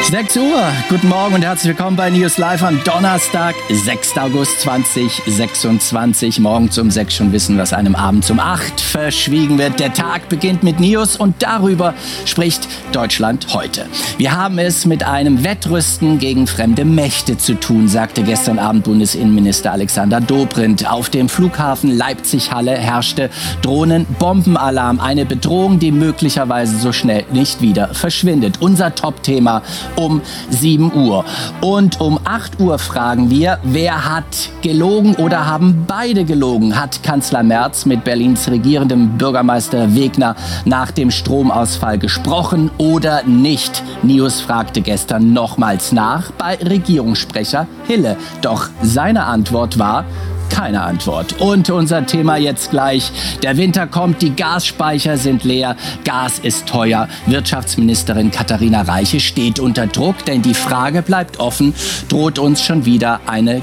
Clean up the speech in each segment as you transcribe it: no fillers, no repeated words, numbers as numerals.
6 Uhr, guten Morgen und herzlich willkommen bei News Live am Donnerstag, 6. August 2026. Morgens um 6 schon wissen, was einem abends um 8 verschwiegen wird. Der Tag beginnt mit News und darüber spricht Deutschland heute. Wir haben es mit einem Wettrüsten gegen fremde Mächte zu tun, sagte gestern Abend Bundesinnenminister Alexander Dobrindt. Auf dem Flughafen Leipzig-Halle herrschte Drohnen-Bombenalarm. Eine Bedrohung, die möglicherweise so schnell nicht wieder verschwindet. Unser Top-Thema um 7 Uhr. Und um 8 Uhr fragen wir, wer hat gelogen oder haben beide gelogen? Hat Kanzler Merz mit Berlins regierendem Bürgermeister Wegner nach dem Stromausfall gesprochen oder nicht? News fragte gestern nochmals nach bei Regierungssprecher Hille. Doch seine Antwort war: keine Antwort. Und unser Thema jetzt gleich. Der Winter kommt, die Gasspeicher sind leer, Gas ist teuer. Wirtschaftsministerin Katharina Reiche steht unter Druck, denn die Frage bleibt offen, droht uns schon wieder eine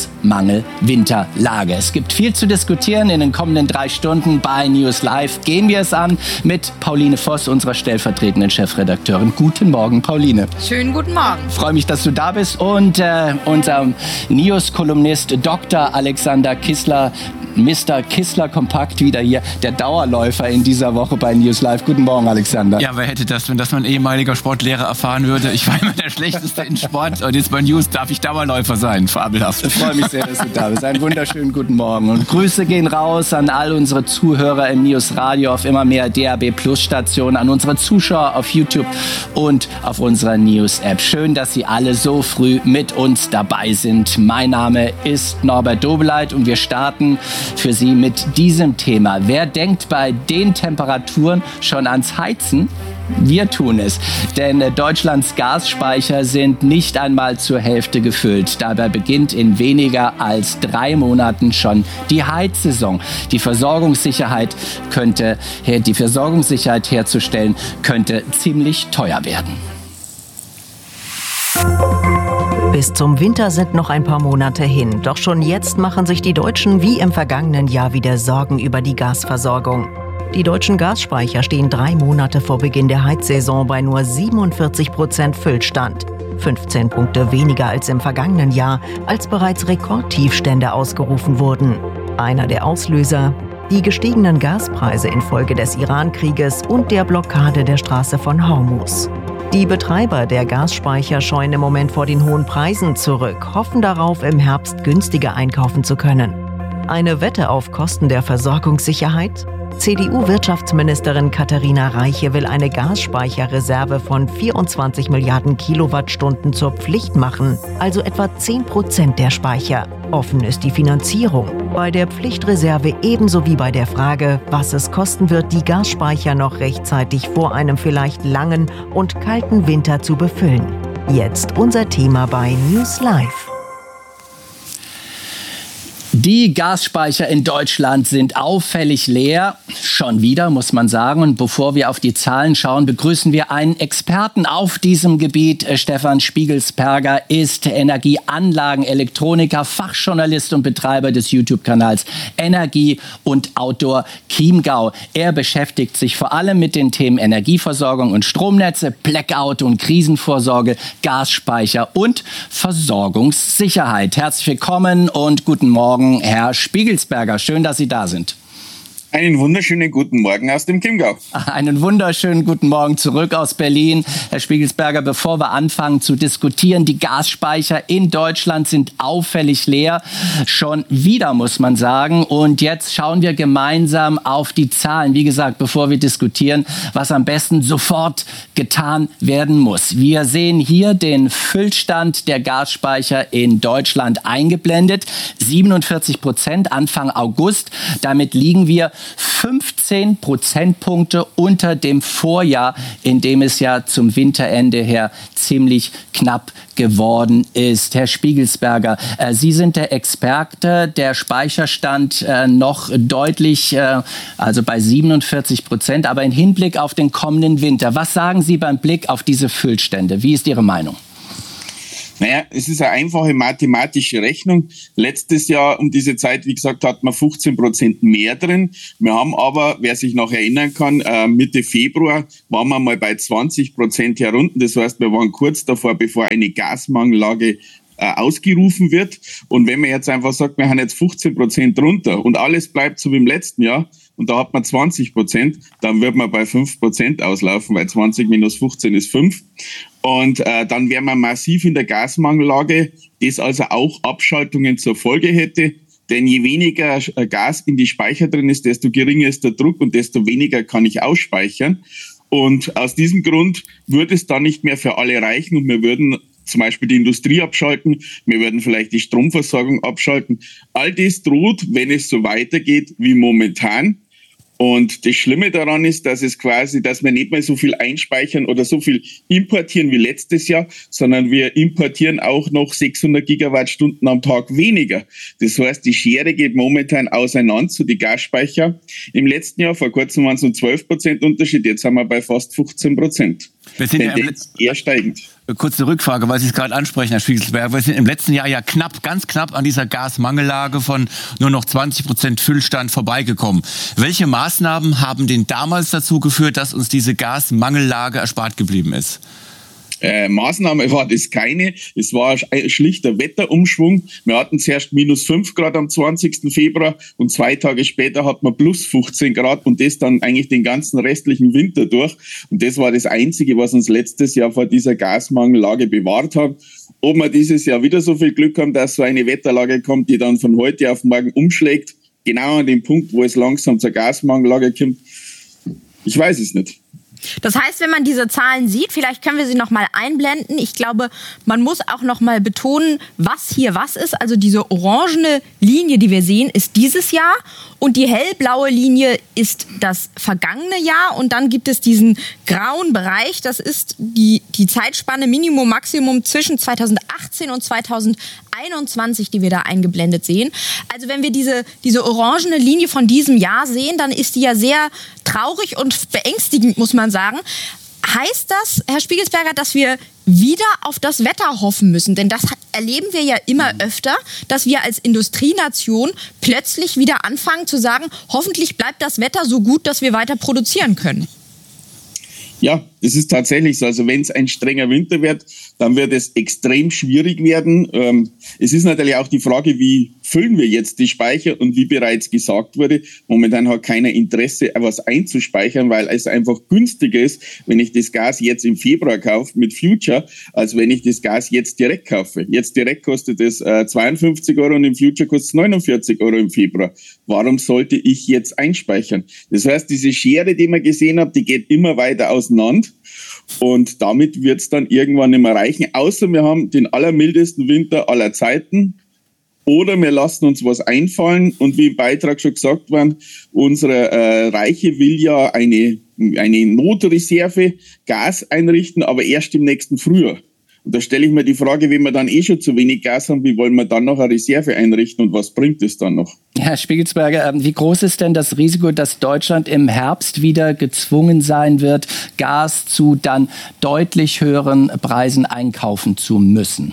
Gasmangel-Winterlage? Es gibt viel zu diskutieren in den kommenden 3 Stunden bei News Live. Gehen wir es an mit Pauline Voss, unserer stellvertretenden Chefredakteurin. Guten Morgen, Pauline. Schönen guten Morgen. Ich freue mich, dass du da bist. Und unser News-Kolumnist Dr. Alexander Kissler, Mr. Kissler Kompakt wieder hier, der Dauerläufer in dieser Woche bei News Live. Guten Morgen, Alexander. Ja, wer hätte das, wenn das mein ehemaliger Sportlehrer erfahren würde? Ich war immer der Schlechteste in Sport und jetzt bei News darf ich Dauerläufer sein. Fabelhaft. Ich freue mich sehr, dass du da bist. Einen wunderschönen guten Morgen. Und Grüße gehen raus an all unsere Zuhörer im News Radio auf immer mehr DAB Plus Stationen, an unsere Zuschauer auf YouTube und auf unserer News App. Schön, dass Sie alle so früh mit uns dabei sind. Mein Name ist Norbert Dobeleit und wir starten für Sie mit diesem Thema. Wer denkt bei den Temperaturen schon ans Heizen? Wir tun es, denn Deutschlands Gasspeicher sind nicht einmal zur Hälfte gefüllt. Dabei beginnt in weniger als 3 Monaten schon die Heizsaison. Die Versorgungssicherheit herzustellen könnte ziemlich teuer werden. Bis zum Winter sind noch ein paar Monate hin. Doch schon jetzt machen sich die Deutschen wie im vergangenen Jahr wieder Sorgen über die Gasversorgung. Die deutschen Gasspeicher stehen 3 Monate vor Beginn der Heizsaison bei nur 47% Füllstand. 15 Punkte weniger als im vergangenen Jahr, als bereits Rekordtiefstände ausgerufen wurden. Einer der Auslöser: die gestiegenen Gaspreise infolge des Iran-Krieges und der Blockade der Straße von Hormuz. Die Betreiber der Gasspeicher scheuen im Moment vor den hohen Preisen zurück, hoffen darauf, im Herbst günstiger einkaufen zu können. Eine Wette auf Kosten der Versorgungssicherheit? CDU-Wirtschaftsministerin Katharina Reiche will eine Gasspeicherreserve von 24 Milliarden Kilowattstunden zur Pflicht machen, also etwa 10% der Speicher. Offen ist die Finanzierung. Bei der Pflichtreserve ebenso wie bei der Frage, was es kosten wird, die Gasspeicher noch rechtzeitig vor einem vielleicht langen und kalten Winter zu befüllen. Jetzt unser Thema bei News Live. Die Gasspeicher in Deutschland sind auffällig leer. Schon wieder, muss man sagen. Und bevor wir auf die Zahlen schauen, begrüßen wir einen Experten auf diesem Gebiet. Stefan Spiegelsperger ist Energieanlagenelektroniker, Fachjournalist und Betreiber des YouTube-Kanals Energie und Outdoor Chiemgau. Er beschäftigt sich vor allem mit den Themen Energieversorgung und Stromnetze, Blackout und Krisenvorsorge, Gasspeicher und Versorgungssicherheit. Herzlich willkommen und guten Morgen, Herr Spiegelsperger. Schön, dass Sie da sind. Einen wunderschönen guten Morgen aus dem Chiemgau. Einen wunderschönen guten Morgen zurück aus Berlin. Herr Spiegelsperger, bevor wir anfangen zu diskutieren, die Gasspeicher in Deutschland sind auffällig leer. Schon wieder, muss man sagen. Und jetzt schauen wir gemeinsam auf die Zahlen. Wie gesagt, bevor wir diskutieren, was am besten sofort getan werden muss. Wir sehen hier den Füllstand der Gasspeicher in Deutschland eingeblendet. 47% Anfang August. Damit liegen wir 15 Prozentpunkte unter dem Vorjahr, in dem es ja zum Winterende her ziemlich knapp geworden ist. Herr Spiegelsperger, Sie sind der Experte. Der Speicherstand noch deutlich, also bei 47%, aber im Hinblick auf den kommenden Winter. Was sagen Sie beim Blick auf diese Füllstände? Wie ist Ihre Meinung? Naja, es ist eine einfache mathematische Rechnung. Letztes Jahr um diese Zeit, wie gesagt, hat man 15% mehr drin. Wir haben aber, wer sich noch erinnern kann, Mitte Februar waren wir mal bei 20% herunter. Das heißt, wir waren kurz davor, bevor eine Gasmangellage ausgerufen wird. Und wenn man jetzt einfach sagt, wir haben jetzt 15% runter und alles bleibt so wie im letzten Jahr und da hat man 20%, dann wird man bei 5% auslaufen, weil 20 minus 15 ist 5. Und dann wäre man massiv in der Gasmangellage, das also auch Abschaltungen zur Folge hätte. Denn je weniger Gas in die Speicher drin ist, desto geringer ist der Druck und desto weniger kann ich ausspeichern. Und aus diesem Grund würde es dann nicht mehr für alle reichen und wir würden zum Beispiel die Industrie abschalten, wir würden vielleicht die Stromversorgung abschalten. All das droht, wenn es so weitergeht wie momentan. Und das Schlimme daran ist, dass wir nicht mehr so viel einspeichern oder so viel importieren wie letztes Jahr, sondern wir importieren auch noch 600 Gigawattstunden am Tag weniger. Das heißt, die Schere geht momentan auseinander zu den Gasspeicher. Im letzten Jahr, vor kurzem waren es nur 12% Unterschied, jetzt sind wir bei fast 15%. Wir sind Tendenz eher steigend. Kurze Rückfrage, weil Sie es gerade ansprechen, Herr Spiegelsberger. Wir sind im letzten Jahr ja ganz knapp an dieser Gasmangellage von nur noch 20% Füllstand vorbeigekommen. Welche Maßnahmen haben denn damals dazu geführt, dass uns diese Gasmangellage erspart geblieben ist? Maßnahme war das keine. Es war ein schlichter Wetterumschwung. Wir hatten zuerst minus 5 Grad am 20. Februar und 2 Tage später hat man plus 15 Grad und das dann eigentlich den ganzen restlichen Winter durch. Und das war das Einzige, was uns letztes Jahr vor dieser Gasmangellage bewahrt hat. Ob wir dieses Jahr wieder so viel Glück haben, dass so eine Wetterlage kommt, die dann von heute auf morgen umschlägt, genau an dem Punkt, wo es langsam zur Gasmangellage kommt, ich weiß es nicht. Das heißt, wenn man diese Zahlen sieht, vielleicht können wir sie noch mal einblenden. Ich glaube, man muss auch noch mal betonen, was hier was ist. Also diese orangene Linie, die wir sehen, ist dieses Jahr und die hellblaue Linie ist das vergangene Jahr. Und dann gibt es diesen grauen Bereich, das ist die Zeitspanne Minimum, Maximum zwischen 2018 und 2021, die wir da eingeblendet sehen. Also wenn wir diese orangene Linie von diesem Jahr sehen, dann ist die ja sehr traurig und beängstigend, muss man sagen. Heißt das, Herr Spiegelsberger, dass wir wieder auf das Wetter hoffen müssen? Denn das erleben wir ja immer öfter, dass wir als Industrienation plötzlich wieder anfangen zu sagen, hoffentlich bleibt das Wetter so gut, dass wir weiter produzieren können. Ja, das ist tatsächlich so. Also wenn es ein strenger Winter wird, dann wird es extrem schwierig werden. Es ist natürlich auch die Frage, wie füllen wir jetzt die Speicher? Und wie bereits gesagt wurde, momentan hat keiner Interesse, was einzuspeichern, weil es einfach günstiger ist, wenn ich das Gas jetzt im Februar kaufe mit Future, als wenn ich das Gas jetzt direkt kaufe. Jetzt direkt kostet es 52 Euro und im Future kostet es 49 Euro im Februar. Warum sollte ich jetzt einspeichern? Das heißt, diese Schere, die man gesehen hat, die geht immer weiter auseinander. Und damit wird es dann irgendwann nicht mehr reichen, außer wir haben den allermildesten Winter aller Zeiten oder wir lassen uns was einfallen. Und wie im Beitrag schon gesagt worden, unsere Reiche will ja eine Notreserve Gas einrichten, aber erst im nächsten Frühjahr. Und da stelle ich mir die Frage, wenn wir dann schon zu wenig Gas haben, wie wollen wir dann noch eine Reserve einrichten und was bringt es dann noch? Herr Spiegelsberger, wie groß ist denn das Risiko, dass Deutschland im Herbst wieder gezwungen sein wird, Gas zu dann deutlich höheren Preisen einkaufen zu müssen?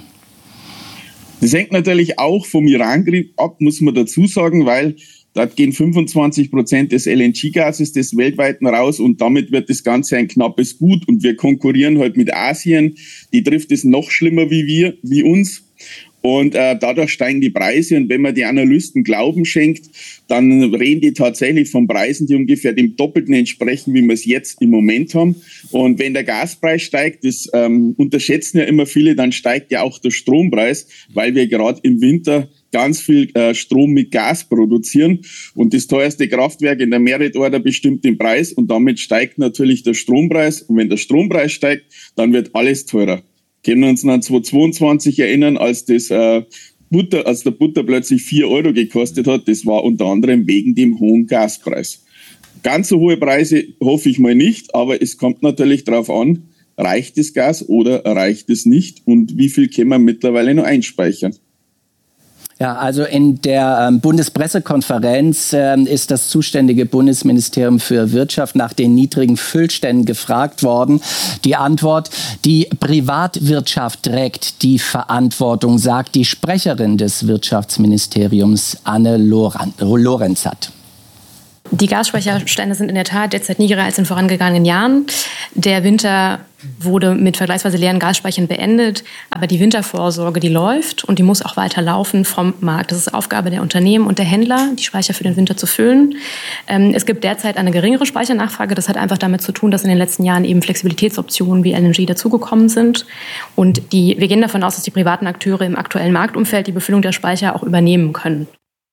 Das hängt natürlich auch vom Iran-Krieg ab, muss man dazu sagen, weil dort gehen 25% des LNG-Gases des weltweiten raus und damit wird das Ganze ein knappes Gut und wir konkurrieren halt mit Asien, die trifft es noch schlimmer wie uns und dadurch steigen die Preise und wenn man die Analysten Glauben schenkt, dann reden die tatsächlich von Preisen, die ungefähr dem Doppelten entsprechen, wie wir es jetzt im Moment haben. Und wenn der Gaspreis steigt, das unterschätzen ja immer viele, dann steigt ja auch der Strompreis, weil wir gerade im Winter ganz viel Strom mit Gas produzieren und das teuerste Kraftwerk in der Merit Order bestimmt den Preis und damit steigt natürlich der Strompreis und wenn der Strompreis steigt, dann wird alles teurer. Können wir uns an 2022 erinnern, als der Butter plötzlich 4 Euro gekostet hat, das war unter anderem wegen dem hohen Gaspreis. Ganz so hohe Preise hoffe ich mal nicht, aber es kommt natürlich darauf an, reicht das Gas oder reicht es nicht und wie viel können wir mittlerweile noch einspeichern? Ja, also in der Bundespressekonferenz ist das zuständige Bundesministerium für Wirtschaft nach den niedrigen Füllständen gefragt worden. Die Antwort: Die Privatwirtschaft trägt die Verantwortung, sagt die Sprecherin des Wirtschaftsministeriums Anne Lorenzat. Die Gasspeicherstände sind in der Tat derzeit niedriger als in vorangegangenen Jahren. Der Winter wurde mit vergleichsweise leeren Gasspeichern beendet, aber die Wintervorsorge, die läuft und die muss auch weiter laufen vom Markt. Das ist Aufgabe der Unternehmen und der Händler, die Speicher für den Winter zu füllen. Es gibt derzeit eine geringere Speichernachfrage. Das hat einfach damit zu tun, dass in den letzten Jahren eben Flexibilitätsoptionen wie LNG dazugekommen sind. Und wir gehen davon aus, dass die privaten Akteure im aktuellen Marktumfeld die Befüllung der Speicher auch übernehmen können.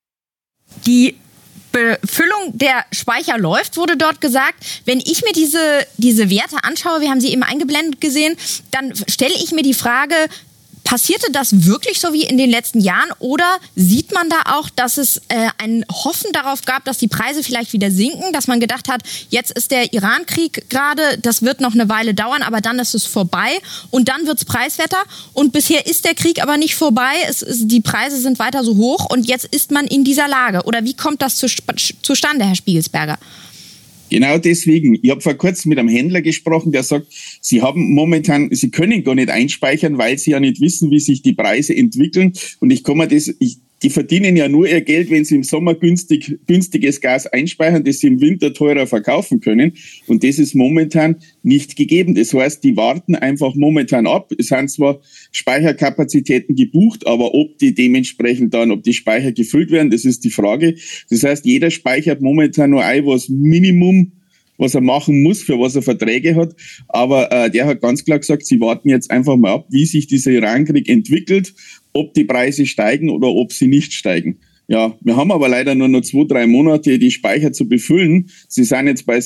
Die Befüllung der Speicher läuft, wurde dort gesagt. Wenn ich mir diese Werte anschaue, wir haben sie eben eingeblendet gesehen, dann stelle ich mir die Frage, passierte das wirklich so wie in den letzten Jahren oder sieht man da auch, dass es ein Hoffen darauf gab, dass die Preise vielleicht wieder sinken, dass man gedacht hat, jetzt ist der Iran-Krieg gerade, das wird noch eine Weile dauern, aber dann ist es vorbei und dann wird's preiswerter und bisher ist der Krieg aber nicht vorbei, die Preise sind weiter so hoch und jetzt ist man in dieser Lage. Oder wie kommt das zustande, Herr Spiegelsberger? Genau deswegen. Ich habe vor kurzem mit einem Händler gesprochen, der sagt, sie können gar nicht einspeichern, weil sie ja nicht wissen, wie sich die Preise entwickeln. Und die verdienen ja nur ihr Geld, wenn sie im Sommer günstiges Gas einspeichern, das sie im Winter teurer verkaufen können. Und das ist momentan nicht gegeben. Das heißt, die warten einfach momentan ab. Es sind zwar Speicherkapazitäten gebucht, aber ob die dementsprechend ob die Speicher gefüllt werden, das ist die Frage. Das heißt, jeder speichert momentan nur ein, was Minimum, was er machen muss, für was er Verträge hat. Aber der hat ganz klar gesagt, sie warten jetzt einfach mal ab, wie sich dieser Iran-Krieg entwickelt, ob die Preise steigen oder ob sie nicht steigen. Ja, wir haben aber leider nur noch 2-3 Monate, die Speicher zu befüllen. Sie sind jetzt bei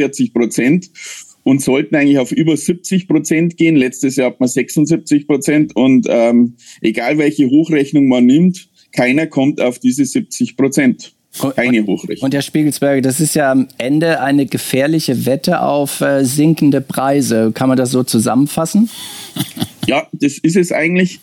47% und sollten eigentlich auf über 70% gehen. Letztes Jahr hat man 76% und egal welche Hochrechnung man nimmt, keiner kommt auf diese 70%. Keine Hochrechnung. Und Herr Spiegelsberger, das ist ja am Ende eine gefährliche Wette auf sinkende Preise. Kann man das so zusammenfassen? Ja, das ist es eigentlich.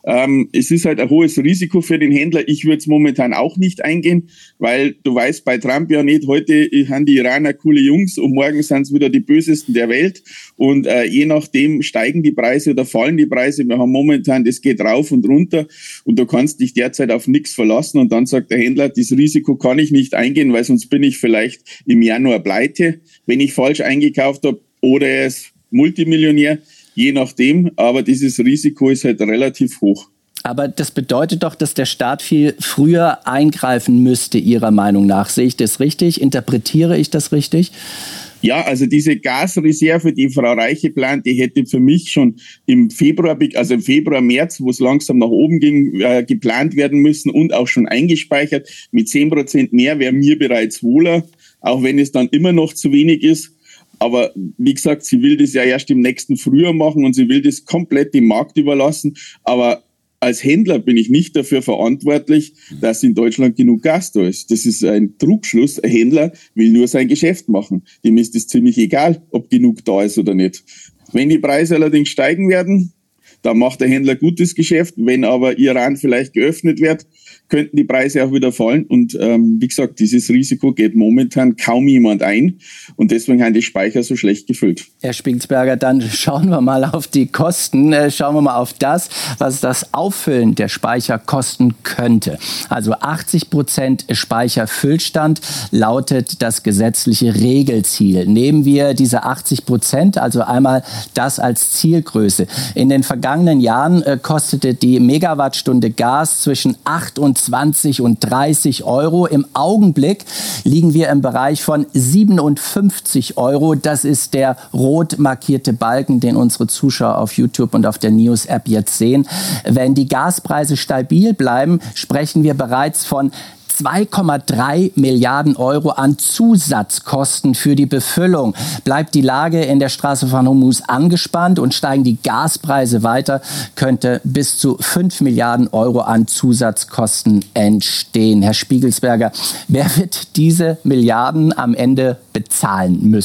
Es ist halt ein hohes Risiko für den Händler. Ich würde es momentan auch nicht eingehen, weil du weißt bei Trump ja nicht, heute haben die Iraner coole Jungs und morgen sind es wieder die Bösesten der Welt. Und je nachdem steigen die Preise oder fallen die Preise. Wir haben momentan, das geht rauf und runter und du kannst dich derzeit auf nichts verlassen. Und dann sagt der Händler, dieses Risiko kann ich nicht eingehen, weil sonst bin ich vielleicht im Januar pleite, wenn ich falsch eingekauft habe, oder er ist Multimillionär. Je nachdem, aber dieses Risiko ist halt relativ hoch. Aber das bedeutet doch, dass der Staat viel früher eingreifen müsste, Ihrer Meinung nach. Sehe ich das richtig? Interpretiere ich das richtig? Ja, also diese Gasreserve, die Frau Reiche plant, die hätte für mich schon im Februar, März, wo es langsam nach oben ging, geplant werden müssen und auch schon eingespeichert. Mit 10% mehr wäre mir bereits wohler, auch wenn es dann immer noch zu wenig ist. Aber wie gesagt, sie will das ja erst im nächsten Frühjahr machen und sie will das komplett dem Markt überlassen. Aber als Händler bin ich nicht dafür verantwortlich, dass in Deutschland genug Gas da ist. Das ist ein Trugschluss. Ein Händler will nur sein Geschäft machen. Dem ist es ziemlich egal, ob genug da ist oder nicht. Wenn die Preise allerdings steigen werden, dann macht der Händler gutes Geschäft. Wenn aber Iran vielleicht geöffnet wird, könnten die Preise auch wieder fallen. Und wie gesagt, dieses Risiko geht momentan kaum jemand ein. Und deswegen haben die Speicher so schlecht gefüllt. Herr Spiegelsberger, dann schauen wir mal auf die Kosten. Schauen wir mal auf das, was das Auffüllen der Speicher kosten könnte. Also 80% Speicherfüllstand lautet das gesetzliche Regelziel. Nehmen wir diese 80%, also einmal das als Zielgröße. In den vergangenen Jahren kostete die Megawattstunde Gas zwischen 28 und 30 Euro. Im Augenblick liegen wir im Bereich von 57 Euro. Das ist der rot markierte Balken, den unsere Zuschauer auf YouTube und auf der News-App jetzt sehen. Wenn die Gaspreise stabil bleiben, sprechen wir bereits von 2,3 Milliarden Euro an Zusatzkosten für die Befüllung. Bleibt die Lage in der Straße von Hormuz angespannt und steigen die Gaspreise weiter, könnte bis zu 5 Milliarden Euro an Zusatzkosten entstehen. Herr Spiegelsberger, wer wird diese Milliarden am Ende bezahlen müssen?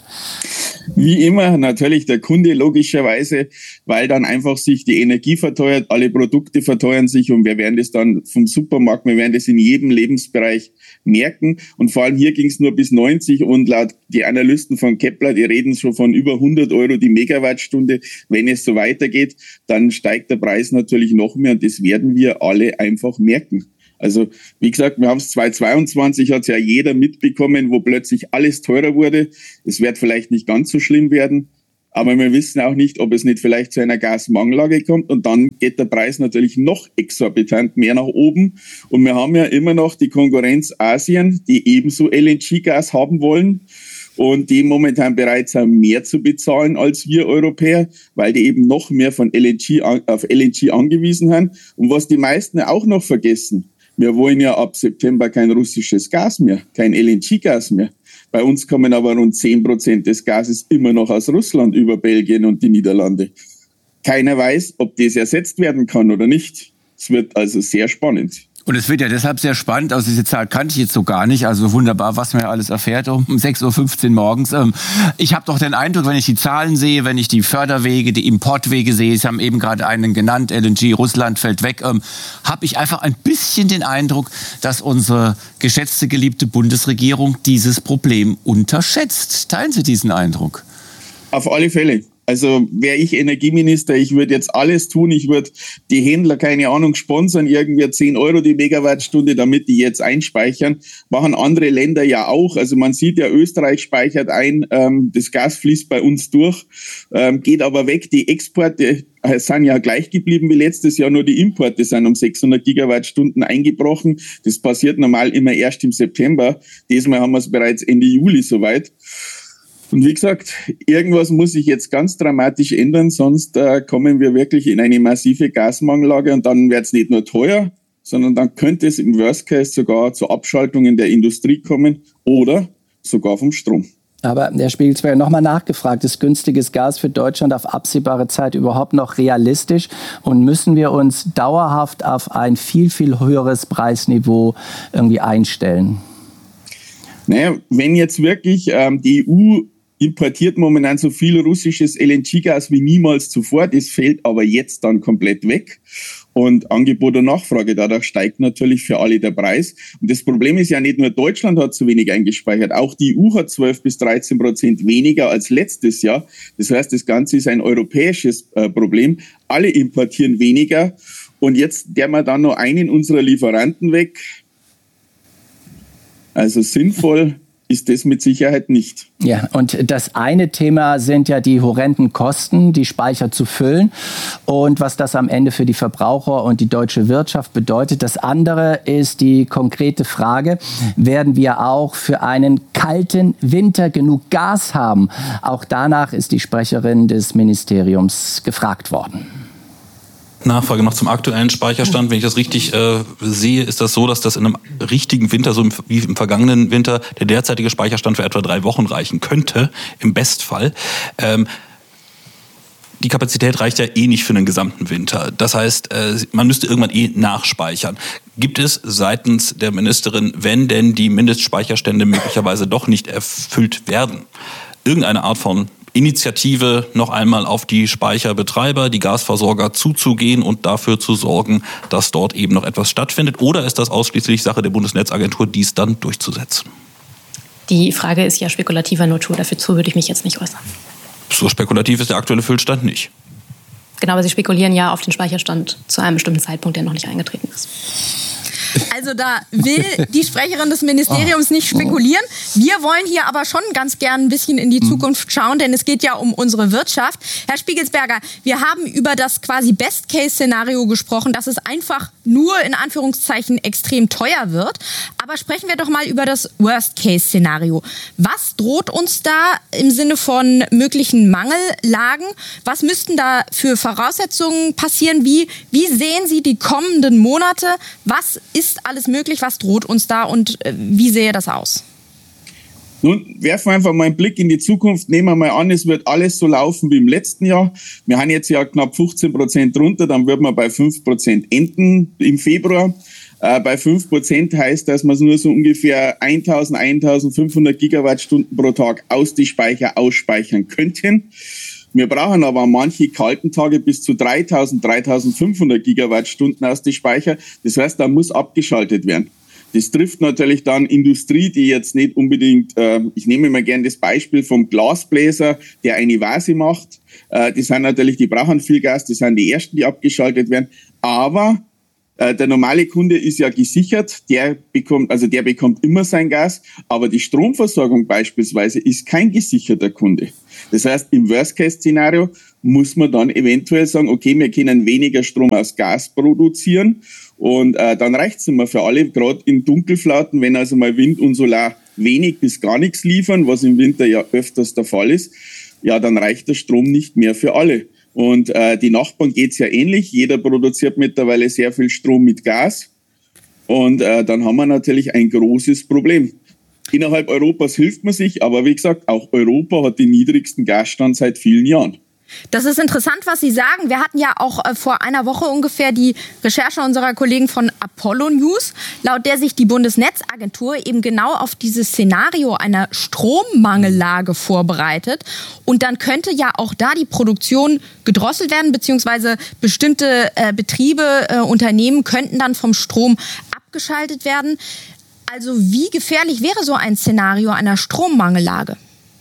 Wie immer natürlich der Kunde logischerweise, weil dann einfach sich die Energie verteuert, alle Produkte verteuern sich und wir werden das dann vom Supermarkt, wir werden das in jedem Lebensbereich merken und vor allem hier ging es nur bis 90 und laut die Analysten von Kepler, die reden schon von über 100 € die Megawattstunde. Wenn es so weitergeht, dann steigt der Preis natürlich noch mehr und das werden wir alle einfach merken. Also wie gesagt, wir haben es 2022, hat es ja jeder mitbekommen, wo plötzlich alles teurer wurde. Es wird vielleicht nicht ganz so schlimm werden, aber wir wissen auch nicht, ob es nicht vielleicht zu einer Gasmangellage kommt und dann geht der Preis natürlich noch exorbitant mehr nach oben. Und wir haben ja immer noch die Konkurrenz Asien, die ebenso LNG-Gas haben wollen und die momentan bereit sind, mehr zu bezahlen als wir Europäer, weil die eben noch mehr von auf LNG angewiesen sind. Und was die meisten auch noch vergessen, wir wollen ja ab September kein russisches Gas mehr, kein LNG-Gas mehr. Bei uns kommen aber rund 10% des Gases immer noch aus Russland über Belgien und die Niederlande. Keiner weiß, ob das ersetzt werden kann oder nicht. Es wird also sehr spannend. Und es wird ja deshalb sehr spannend, also diese Zahl kannte ich jetzt so gar nicht, also wunderbar, was man ja alles erfährt um 6.15 Uhr morgens. Ich habe doch den Eindruck, wenn ich die Zahlen sehe, wenn ich die Förderwege, die Importwege sehe, Sie haben eben gerade einen genannt, LNG, Russland fällt weg, habe ich einfach ein bisschen den Eindruck, dass unsere geschätzte, geliebte Bundesregierung dieses Problem unterschätzt. Teilen Sie diesen Eindruck? Auf alle Fälle. Also wäre ich Energieminister, ich würde jetzt alles tun, ich würde die Händler, keine Ahnung, sponsern, irgendwie 10 € die Megawattstunde, damit die jetzt einspeichern. Machen andere Länder ja auch. Also man sieht ja, Österreich speichert ein, das Gas fließt bei uns durch, geht aber weg. Die Exporte sind ja gleich geblieben wie letztes Jahr, nur die Importe sind um 600 Gigawattstunden eingebrochen. Das passiert normal immer erst im September. Diesmal haben wir es bereits Ende Juli soweit. Und wie gesagt, irgendwas muss sich jetzt ganz dramatisch ändern, sonst kommen wir wirklich in eine massive Gasmangellage und dann wird es nicht nur teuer, sondern dann könnte es im Worst Case sogar zu Abschaltungen der Industrie kommen oder sogar vom Strom. Aber der Spiegelsberger nochmal nachgefragt, ist günstiges Gas für Deutschland auf absehbare Zeit überhaupt noch realistisch und müssen wir uns dauerhaft auf ein viel, viel höheres Preisniveau irgendwie einstellen? Naja, wenn jetzt wirklich die EU importiert momentan so viel russisches LNG-Gas wie niemals zuvor. Das fällt aber jetzt dann komplett weg. Und Angebot und Nachfrage, dadurch steigt natürlich für alle der Preis. Und das Problem ist ja nicht nur Deutschland hat zu wenig eingespeichert, auch die EU hat 12-13% weniger als letztes Jahr. Das heißt, das Ganze ist ein europäisches Problem. Alle importieren weniger. Und jetzt der wir dann noch einen unserer Lieferanten weg. Also sinnvoll ist das mit Sicherheit nicht. Ja, und das eine Thema sind ja die horrenden Kosten, die Speicher zu füllen und was das am Ende für die Verbraucher und die deutsche Wirtschaft bedeutet. Das andere ist die konkrete Frage, werden wir auch für einen kalten Winter genug Gas haben? Auch danach ist die Sprecherin des Ministeriums gefragt worden. Nachfrage noch zum aktuellen Speicherstand. Wenn ich das richtig sehe, ist das so, dass das in einem richtigen Winter, so wie im vergangenen Winter, der derzeitige Speicherstand für etwa 3 Wochen reichen könnte, im Bestfall. Die Kapazität reicht ja eh nicht für den gesamten Winter. Das heißt, man müsste irgendwann nachspeichern. Gibt es seitens der Ministerin, wenn denn die Mindestspeicherstände möglicherweise doch nicht erfüllt werden, irgendeine Art von Initiative, noch einmal auf die Speicherbetreiber, die Gasversorger zuzugehen und dafür zu sorgen, dass dort eben noch etwas stattfindet? Oder ist das ausschließlich Sache der Bundesnetzagentur, dies dann durchzusetzen? Die Frage ist ja spekulativer Natur, dazu würde ich mich jetzt nicht äußern. So spekulativ ist der aktuelle Füllstand nicht. Genau, aber Sie spekulieren ja auf den Speicherstand zu einem bestimmten Zeitpunkt, der noch nicht eingetreten ist. Also da will die Sprecherin des Ministeriums nicht spekulieren. Wir wollen hier aber schon ganz gern ein bisschen in die Zukunft schauen, denn es geht ja um unsere Wirtschaft. Herr Spiegelsberger, wir haben über das quasi Best-Case-Szenario gesprochen, dass es einfach nur in Anführungszeichen extrem teuer wird. Aber sprechen wir doch mal über das Worst-Case-Szenario. Was droht uns da im Sinne von möglichen Mangellagen? Was müssten da für Voraussetzungen passieren? Wie sehen Sie die kommenden Monate? Was ist alles möglich? Was droht uns da und wie sähe das aus? Nun, werfen wir einfach mal einen Blick in die Zukunft. Nehmen wir mal an, es wird alles so laufen wie im letzten Jahr. Wir haben jetzt ja knapp 15% runter, dann wird man bei 5% enden im Februar. Bei 5% heißt, dass wir nur so ungefähr 1.500 Gigawattstunden pro Tag aus die Speicher ausspeichern könnten. Wir brauchen aber an manche kalten Tage bis zu 3.500 Gigawattstunden aus die Speicher. Das heißt, da muss abgeschaltet werden. Das trifft natürlich dann Industrie, die jetzt nicht unbedingt, ich nehme mal gerne das Beispiel vom Glasbläser, der eine Vase macht. Die sind natürlich, die brauchen viel Gas, das sind die ersten, die abgeschaltet werden. Aber der normale Kunde ist ja gesichert, der bekommt immer sein Gas, aber die Stromversorgung beispielsweise ist kein gesicherter Kunde. Das heißt, im Worst-Case-Szenario muss man dann eventuell sagen, okay, wir können weniger Strom aus Gas produzieren und dann reicht's immer für alle, gerade in Dunkelflauten, wenn also mal Wind und Solar wenig bis gar nichts liefern, was im Winter ja öfters der Fall ist, ja, dann reicht der Strom nicht mehr für alle. Und die Nachbarn geht's ja ähnlich. Jeder produziert mittlerweile sehr viel Strom mit Gas. Und dann haben wir natürlich ein großes Problem. Innerhalb Europas hilft man sich, aber wie gesagt, auch Europa hat den niedrigsten Gasstand seit vielen Jahren. Das ist interessant, was Sie sagen. Wir hatten ja auch vor einer Woche ungefähr die Recherche unserer Kollegen von Apollo News, laut der sich die Bundesnetzagentur eben genau auf dieses Szenario einer Strommangellage vorbereitet. Und dann könnte ja auch da die Produktion gedrosselt werden, beziehungsweise bestimmte Betriebe, Unternehmen könnten dann vom Strom abgeschaltet werden. Also wie gefährlich wäre so ein Szenario einer Strommangellage?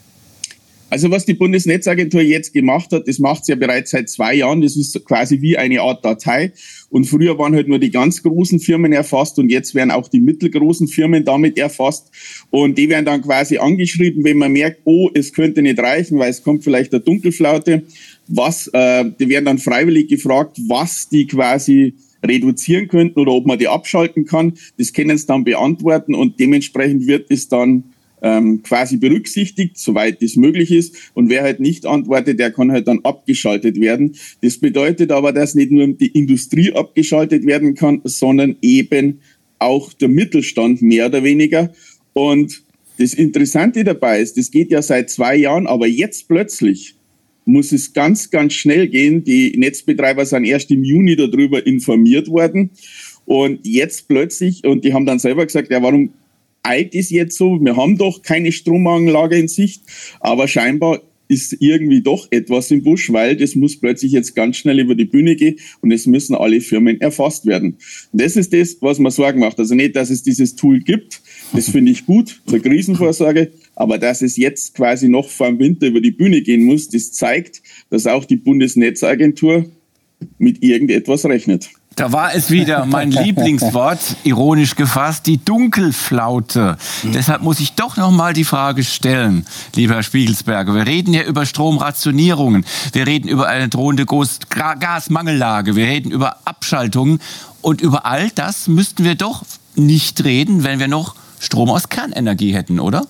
Also was die Bundesnetzagentur jetzt gemacht hat, das macht sie ja bereits seit 2 Jahren. Das ist quasi wie eine Art Datei. Und früher waren halt nur die ganz großen Firmen erfasst und jetzt werden auch die mittelgroßen Firmen damit erfasst. Und die werden dann quasi angeschrieben, wenn man merkt, oh, es könnte nicht reichen, weil es kommt vielleicht eine Dunkelflaute. Die werden dann freiwillig gefragt, was die quasi reduzieren könnten oder ob man die abschalten kann. Das können sie dann beantworten und dementsprechend wird es dann quasi berücksichtigt, soweit das möglich ist. Und wer halt nicht antwortet, der kann halt dann abgeschaltet werden. Das bedeutet aber, dass nicht nur die Industrie abgeschaltet werden kann, sondern eben auch der Mittelstand mehr oder weniger. Und das Interessante dabei ist, das geht ja seit 2 Jahren, aber jetzt plötzlich muss es ganz, ganz schnell gehen. Die Netzbetreiber sind erst im Juni darüber informiert worden. Und jetzt plötzlich, und die haben dann selber gesagt, ja, warum eilt ist jetzt so, wir haben doch keine Strommangellage in Sicht, aber scheinbar ist irgendwie doch etwas im Busch, weil das muss plötzlich jetzt ganz schnell über die Bühne gehen und es müssen alle Firmen erfasst werden. Und das ist das, was mir Sorgen macht. Also nicht, dass es dieses Tool gibt, das finde ich gut zur Krisenvorsorge, aber dass es jetzt quasi noch vor dem Winter über die Bühne gehen muss, das zeigt, dass auch die Bundesnetzagentur mit irgendetwas rechnet. Da war es wieder, mein Lieblingswort, ironisch gefasst, die Dunkelflaute. Deshalb muss ich doch noch mal die Frage stellen, lieber Herr Spiegelsberger. Wir reden hier über Stromrationierungen, wir reden über eine drohende Gasmangellage, wir reden über Abschaltungen und über all das müssten wir doch nicht reden, wenn wir noch Strom aus Kernenergie hätten, oder?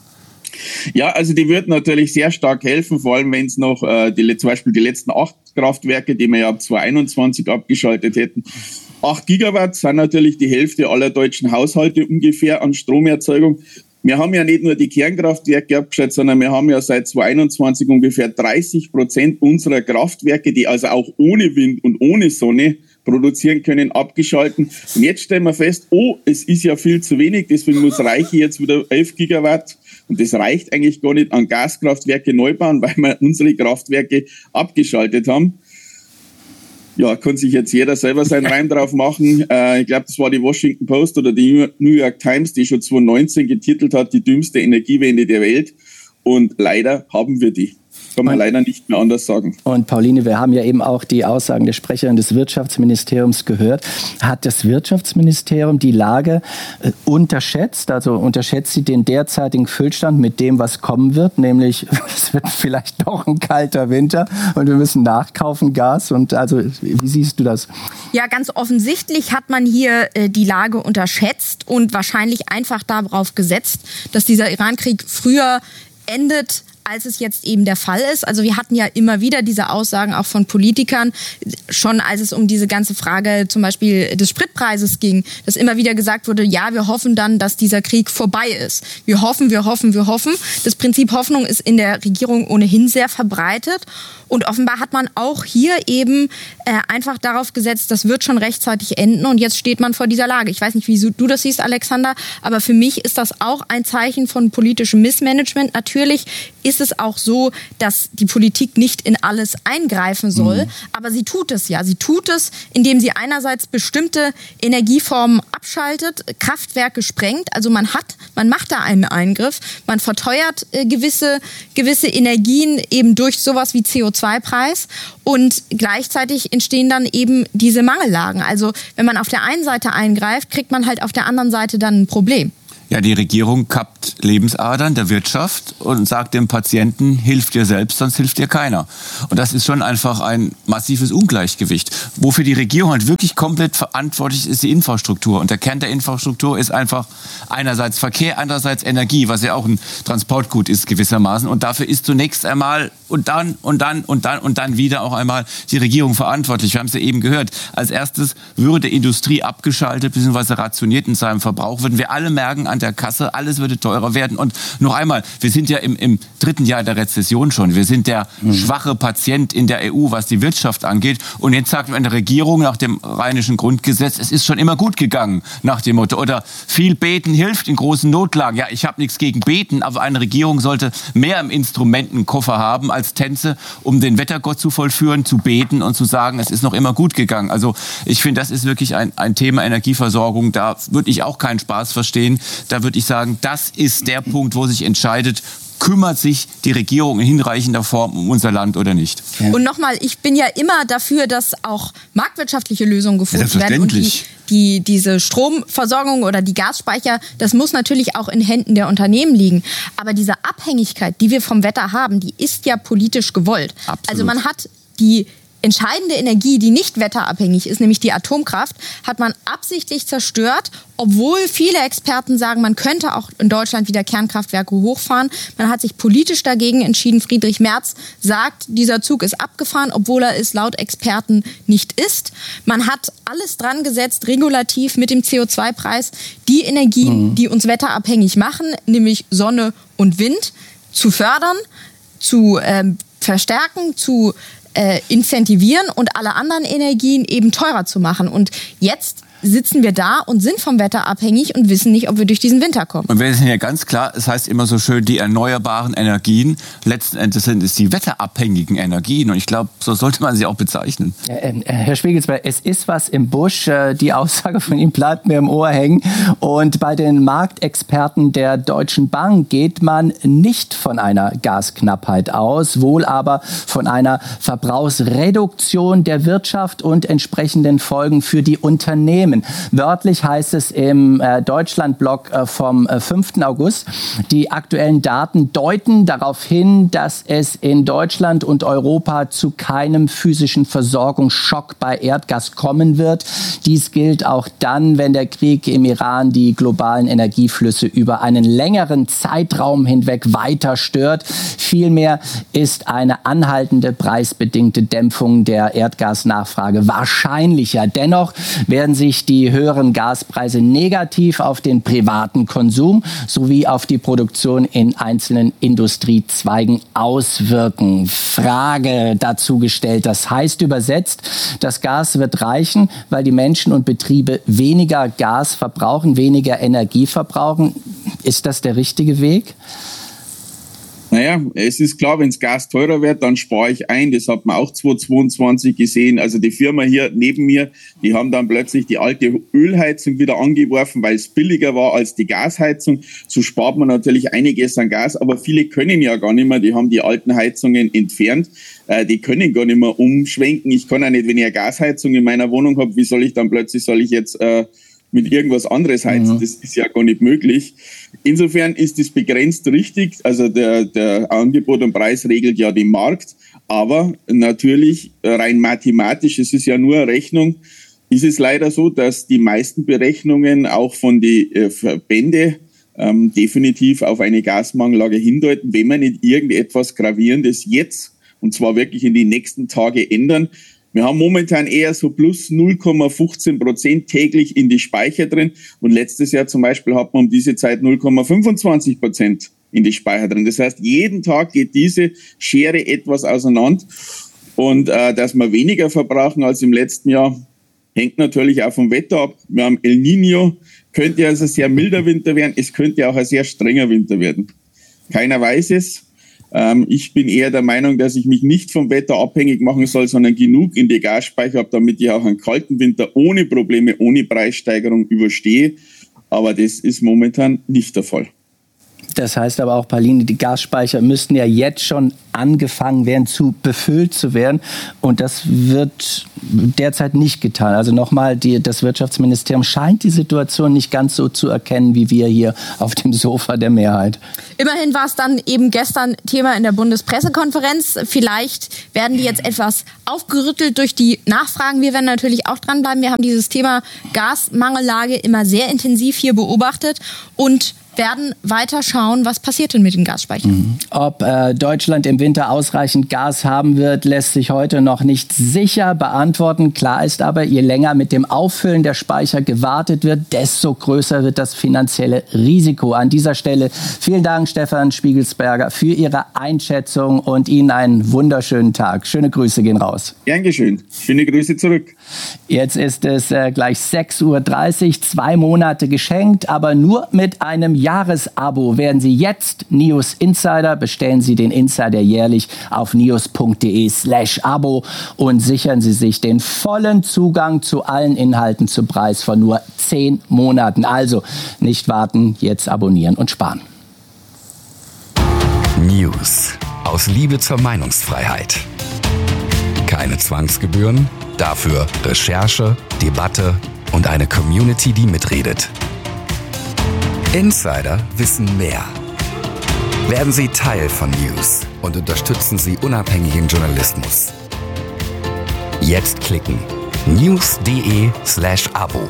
Ja, also die würden natürlich sehr stark helfen, vor allem wenn es noch zum Beispiel die letzten 8 Kraftwerke, die wir ja ab 2021 abgeschaltet hätten. 8 Gigawatt sind natürlich die Hälfte aller deutschen Haushalte ungefähr an Stromerzeugung. Wir haben ja nicht nur die Kernkraftwerke abgeschaltet, sondern wir haben ja seit 2021 ungefähr 30% unserer Kraftwerke, die also auch ohne Wind und ohne Sonne produzieren können, abgeschalten. Und jetzt stellen wir fest, oh, es ist ja viel zu wenig, deswegen muss Reiche jetzt wieder 11 Gigawatt. Und das reicht eigentlich gar nicht an Gaskraftwerke neu bauen, weil wir unsere Kraftwerke abgeschaltet haben. Ja, kann sich jetzt jeder selber seinen Reim drauf machen. Ich glaube, das war die Washington Post oder die New York Times, die schon 2019 getitelt hat, die dümmste Energiewende der Welt. Und leider haben wir die. Kann man leider nicht mehr anders sagen. Und Pauline, wir haben ja eben auch die Aussagen der Sprecherin des Wirtschaftsministeriums gehört. Hat das Wirtschaftsministerium die Lage unterschätzt? Also unterschätzt sie den derzeitigen Füllstand mit dem, was kommen wird? Nämlich, es wird vielleicht doch ein kalter Winter und wir müssen nachkaufen Gas. Und also, wie siehst du das? Ja, ganz offensichtlich hat man hier die Lage unterschätzt und wahrscheinlich einfach darauf gesetzt, dass dieser Irankrieg früher endet, als es jetzt eben der Fall ist. Also wir hatten ja immer wieder diese Aussagen auch von Politikern, schon als es um diese ganze Frage zum Beispiel des Spritpreises ging, dass immer wieder gesagt wurde, ja, wir hoffen dann, dass dieser Krieg vorbei ist. Wir hoffen. Das Prinzip Hoffnung ist in der Regierung ohnehin sehr verbreitet. Und offenbar hat man auch hier eben einfach darauf gesetzt, das wird schon rechtzeitig enden und jetzt steht man vor dieser Lage. Ich weiß nicht, wie du das siehst, Alexander, aber für mich ist das auch ein Zeichen von politischem Missmanagement. Natürlich ist es auch so, dass die Politik nicht in alles eingreifen soll, aber sie tut es ja. Sie tut es, indem sie einerseits bestimmte Energieformen abschaltet, Kraftwerke sprengt, also man macht da einen Eingriff, man verteuert gewisse Energien eben durch sowas wie CO2-Preis und gleichzeitig entstehen dann eben diese Mangellagen. Also wenn man auf der einen Seite eingreift, kriegt man halt auf der anderen Seite dann ein Problem. Ja, die Regierung kappt Lebensadern der Wirtschaft und sagt dem Patienten, hilf dir selbst, sonst hilft dir keiner. Und das ist schon einfach ein massives Ungleichgewicht. Wofür die Regierung halt wirklich komplett verantwortlich ist, die Infrastruktur. Und der Kern der Infrastruktur ist einfach einerseits Verkehr, andererseits Energie, was ja auch ein Transportgut ist gewissermaßen. Und dafür ist zunächst einmal und dann wieder auch einmal die Regierung verantwortlich. Wir haben es ja eben gehört. Als erstes würde Industrie abgeschaltet bzw. rationiert in seinem Verbrauch. Würden wir alle merken an der Kasse, alles würde teurer werden. Und noch einmal, wir sind ja im dritten Jahr der Rezession schon. Wir sind der schwache Patient in der EU, was die Wirtschaft angeht. Und jetzt sagt eine Regierung nach dem Rheinischen Grundgesetz, es ist schon immer gut gegangen, nach dem Motto. Oder viel Beten hilft in großen Notlagen. Ja, ich habe nichts gegen Beten, aber eine Regierung sollte mehr im Instrumentenkoffer haben als Tänze, um den Wettergott zu vollführen, zu beten und zu sagen, es ist noch immer gut gegangen. Also ich finde, das ist wirklich ein Thema Energieversorgung. Da würde ich auch keinen Spaß verstehen. Da würde ich sagen, das ist der Punkt, wo sich entscheidet, kümmert sich die Regierung in hinreichender Form um unser Land oder nicht. Ja. Und nochmal, ich bin ja immer dafür, dass auch marktwirtschaftliche Lösungen gefunden werden. Und diese Stromversorgung oder die Gasspeicher, das muss natürlich auch in Händen der Unternehmen liegen. Aber diese Abhängigkeit, die wir vom Wetter haben, die ist ja politisch gewollt. Absolut. Also man hat die entscheidende Energie, die nicht wetterabhängig ist, nämlich die Atomkraft, hat man absichtlich zerstört, obwohl viele Experten sagen, man könnte auch in Deutschland wieder Kernkraftwerke hochfahren. Man hat sich politisch dagegen entschieden. Friedrich Merz sagt, dieser Zug ist abgefahren, obwohl er es laut Experten nicht ist. Man hat alles dran gesetzt, regulativ mit dem CO2-Preis, die Energien, die uns wetterabhängig machen, nämlich Sonne und Wind, zu fördern, zu verstärken, zu incentivieren und alle anderen Energien eben teurer zu machen. Und jetzt sitzen wir da und sind vom Wetter abhängig und wissen nicht, ob wir durch diesen Winter kommen. Und wir sind ja ganz klar, es heißt immer so schön, die erneuerbaren Energien, letzten Endes sind es die wetterabhängigen Energien. Und ich glaube, so sollte man sie auch bezeichnen. Herr Schwegelsberg, es ist was im Busch. Die Aussage von ihm bleibt mir im Ohr hängen. Und bei den Marktexperten der Deutschen Bank geht man nicht von einer Gasknappheit aus, wohl aber von einer Verbrauchsreduktion der Wirtschaft und entsprechenden Folgen für die Unternehmen. Wörtlich heißt es im Deutschlandblog vom 5. August, die aktuellen Daten deuten darauf hin, dass es in Deutschland und Europa zu keinem physischen Versorgungsschock bei Erdgas kommen wird. Dies gilt auch dann, wenn der Krieg im Iran die globalen Energieflüsse über einen längeren Zeitraum hinweg weiter stört. Vielmehr ist eine anhaltende preisbedingte Dämpfung der Erdgasnachfrage wahrscheinlicher. Dennoch werden sich die höheren Gaspreise negativ auf den privaten Konsum sowie auf die Produktion in einzelnen Industriezweigen auswirken. Frage dazu gestellt, das heißt übersetzt, das Gas wird reichen, weil die Menschen und Betriebe weniger Gas verbrauchen, weniger Energie verbrauchen. Ist das der richtige Weg? Naja, es ist klar, wenn das Gas teurer wird, dann spare ich ein. Das hat man auch 2022 gesehen. Also die Firma hier neben mir, die haben dann plötzlich die alte Ölheizung wieder angeworfen, weil es billiger war als die Gasheizung. So spart man natürlich einiges an Gas, aber viele können ja gar nicht mehr. Die haben die alten Heizungen entfernt. Die können gar nicht mehr umschwenken. Ich kann ja nicht, wenn ich eine Gasheizung in meiner Wohnung habe, wie soll ich dann plötzlich, mit irgendwas anderes heizen? Das ist ja gar nicht möglich. Insofern ist es begrenzt richtig. Also der Angebot und Preis regelt ja den Markt. Aber natürlich rein mathematisch, es ist ja nur eine Rechnung, ist es leider so, dass die meisten Berechnungen auch von den Verbände definitiv auf eine Gasmangellage hindeuten, wenn wir nicht irgendetwas Gravierendes jetzt, und zwar wirklich in den nächsten Tagen ändern. Wir haben momentan eher so plus 0,15% täglich in die Speicher drin. Und letztes Jahr zum Beispiel hat man um diese Zeit 0,25% in die Speicher drin. Das heißt, jeden Tag geht diese Schere etwas auseinander. Und dass wir weniger verbrauchen als im letzten Jahr, hängt natürlich auch vom Wetter ab. Wir haben El Niño, könnte also ein sehr milder Winter werden. Es könnte auch ein sehr strenger Winter werden. Keiner weiß es. Ich bin eher der Meinung, dass ich mich nicht vom Wetter abhängig machen soll, sondern genug in die Gasspeicher habe, damit ich auch einen kalten Winter ohne Probleme, ohne Preissteigerung überstehe. Aber das ist momentan nicht der Fall. Das heißt aber auch, Pauline, die Gasspeicher müssten ja jetzt schon angefangen werden, befüllt zu werden. Und das wird derzeit nicht getan. Also nochmal, das Wirtschaftsministerium scheint die Situation nicht ganz so zu erkennen, wie wir hier auf dem Sofa der Mehrheit. Immerhin war es dann eben gestern Thema in der Bundespressekonferenz. Vielleicht werden die jetzt etwas aufgerüttelt durch die Nachfragen. Wir werden natürlich auch dranbleiben. Wir haben dieses Thema Gasmangellage immer sehr intensiv hier beobachtet und werden weiter schauen, was passiert denn mit den Gasspeichern. Ob Deutschland im Winter ausreichend Gas haben wird, lässt sich heute noch nicht sicher beantworten. Klar ist aber, je länger mit dem Auffüllen der Speicher gewartet wird, desto größer wird das finanzielle Risiko. An dieser Stelle vielen Dank, Stefan Spiegelsberger, für Ihre Einschätzung und Ihnen einen wunderschönen Tag. Schöne Grüße gehen raus. Gern geschehen. Schöne Grüße zurück. Jetzt ist es gleich 6:30 Uhr, 2 Monate geschenkt, aber nur mit einem Jahresabo werden Sie jetzt News Insider. Bestellen Sie den Insider jährlich auf news.de/Abo und sichern Sie sich den vollen Zugang zu allen Inhalten zum Preis von nur 10 Monaten. Also nicht warten, jetzt abonnieren und sparen. News aus Liebe zur Meinungsfreiheit. Keine Zwangsgebühren, dafür Recherche, Debatte und eine Community, die mitredet. Insider wissen mehr. Werden Sie Teil von News und unterstützen Sie unabhängigen Journalismus. Jetzt klicken. news.de/Abo.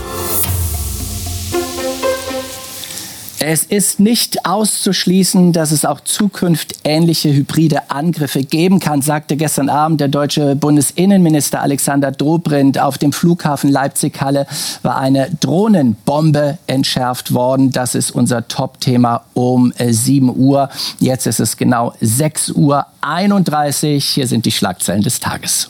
Es ist nicht auszuschließen, dass es auch zukünftig ähnliche hybride Angriffe geben kann, sagte gestern Abend der deutsche Bundesinnenminister Alexander Dobrindt. Auf dem Flughafen Leipzig-Halle war eine Drohnenbombe entschärft worden. Das ist unser Top-Thema um 7 Uhr. Jetzt ist es genau 6:31 Uhr. Hier sind die Schlagzeilen des Tages.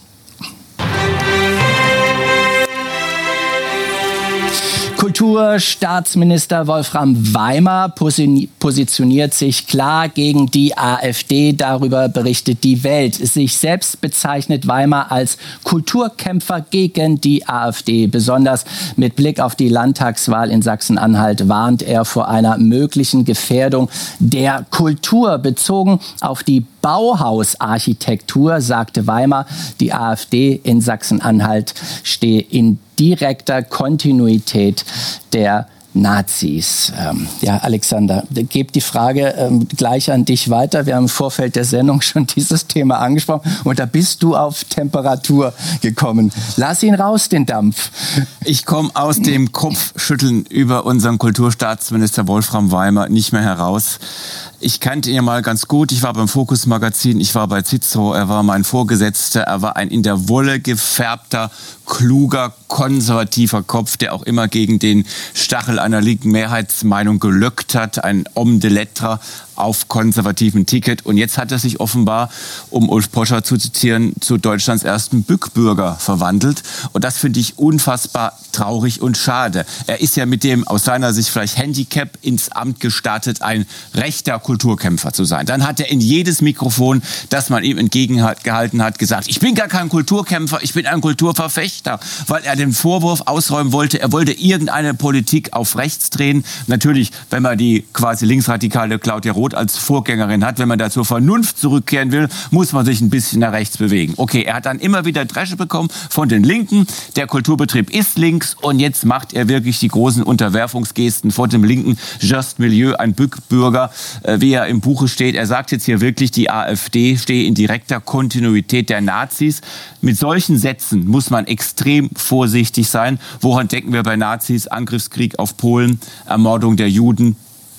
Kulturstaatsminister Wolfram Weimar positioniert sich klar gegen die AfD. Darüber berichtet die Welt. Sich selbst bezeichnet Weimar als Kulturkämpfer gegen die AfD. Besonders mit Blick auf die Landtagswahl in Sachsen-Anhalt warnt er vor einer möglichen Gefährdung der Kultur. Bezogen auf die Bauhausarchitektur sagte Weimar, die AfD in Sachsen-Anhalt stehe in direkter Kontinuität der Nazis. Ja, Alexander, gebe die Frage gleich an dich weiter. Wir haben im Vorfeld der Sendung schon dieses Thema angesprochen und da bist du auf Temperatur gekommen. Lass ihn raus, den Dampf. Ich komme aus dem Kopfschütteln über unseren Kulturstaatsminister Wolfram Weimar nicht mehr heraus. Ich kannte ihn ja mal ganz gut. Ich war beim Fokus-Magazin, ich war bei Cicero, er war mein Vorgesetzter, er war ein in der Wolle gefärbter, kluger, konservativer Kopf, der auch immer gegen den Stachel einer linken Mehrheitsmeinung gelöckt hat, ein Homme de lettres auf konservativen Ticket. Und jetzt hat er sich offenbar, um Ulf Poscher zu zitieren, zu Deutschlands ersten Bückbürger verwandelt. Und das finde ich unfassbar traurig und schade. Er ist ja mit dem aus seiner Sicht vielleicht Handicap ins Amt gestartet, ein rechter Kulturkämpfer zu sein. Dann hat er in jedes Mikrofon, das man ihm entgegengehalten hat, gesagt, ich bin gar kein Kulturkämpfer, ich bin ein Kulturverfechter, weil er den Vorwurf ausräumen wollte, er wollte irgendeine Politik auf rechts drehen. Natürlich, wenn man die quasi linksradikale Claudia Roth als Vorgängerin hat, wenn man da zur Vernunft zurückkehren will, muss man sich ein bisschen nach rechts bewegen. Okay, er hat dann immer wieder Dresche bekommen von den Linken, der Kulturbetrieb ist links und jetzt macht er wirklich die großen Unterwerfungsgesten vor dem linken Just Milieu, ein Bückbürger, wie er im Buche steht. Er sagt jetzt hier wirklich, die AfD stehe in direkter Kontinuität der Nazis. Mit solchen Sätzen muss man extrem vorsichtig sein. Woran denken wir bei Nazis? Angriffskrieg auf Polen, Ermordung der Juden,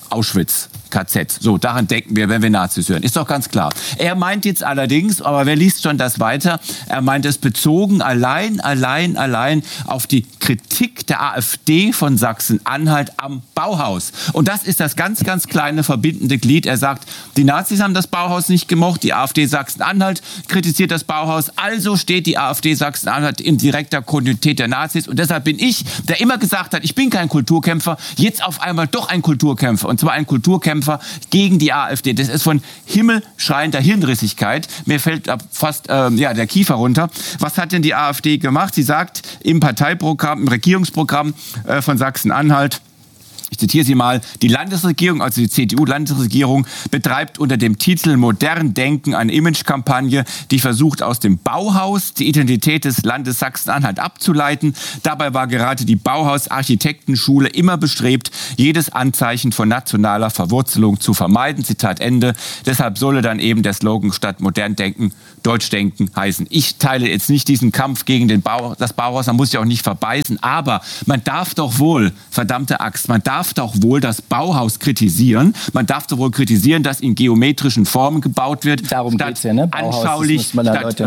Auschwitz, KZ. So, daran denken wir, wenn wir Nazis hören. Ist doch ganz klar. Er meint jetzt allerdings, aber wer liest schon das weiter? Er meint es bezogen allein auf die Kritik der AfD von Sachsen-Anhalt am Bauhaus. Und das ist das ganz kleine verbindende Glied. Er sagt, die Nazis haben das Bauhaus nicht gemocht, die AfD Sachsen-Anhalt kritisiert das Bauhaus, also steht die AfD Sachsen-Anhalt in direkter Kontinuität der Nazis. Und deshalb bin ich, der immer gesagt hat, ich bin kein Kulturkämpfer, jetzt auf einmal doch ein Kulturkämpfer. Und zwar ein Kulturkämpfer gegen die AfD. Das ist von himmelschreiender Hirnrissigkeit. Mir fällt fast der Kiefer runter. Was hat denn die AfD gemacht? Sie sagt im Parteiprogramm, im Regierungsprogramm von Sachsen-Anhalt, ich zitiere sie mal, die Landesregierung, also die CDU-Landesregierung, betreibt unter dem Titel Modern Denken eine Imagekampagne, die versucht, aus dem Bauhaus die Identität des Landes Sachsen-Anhalt abzuleiten. Dabei war gerade die Bauhaus-Architektenschule immer bestrebt, jedes Anzeichen von nationaler Verwurzelung zu vermeiden. Zitat Ende. Deshalb solle dann eben der Slogan statt Modern Denken Deutsch Denken heißen. Ich teile jetzt nicht diesen Kampf gegen das Bauhaus, man muss sich auch nicht verbeißen, aber man darf doch wohl, verdammte Axt, man darf doch wohl das Bauhaus kritisieren. Man darf doch wohl kritisieren, dass in geometrischen Formen gebaut wird. Darum geht's ja, ne? Bauhaus, anschaulich, das muss man da statt